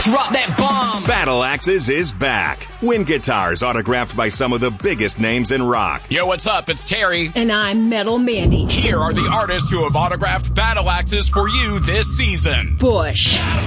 Drop that bomb. Battle Axes is back. Wind guitars autographed by some of the biggest names in rock. Yo, what's up? It's Terry. And I'm Metal Mandy. Here are the artists who have autographed Battle Axes for you this season. Bush.